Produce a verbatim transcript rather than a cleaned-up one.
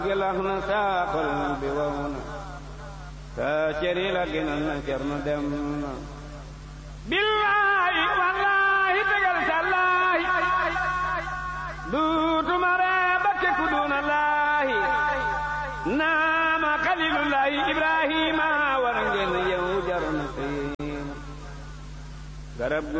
gilax na saaxal bi wow na saa ceri la ginal na cernu dem na billaahi wallaahi tegal sallaahi duutuma ree bakke ku duna laahi naama xalilullaahi ibrahima war ngeen yow jar na xiima garab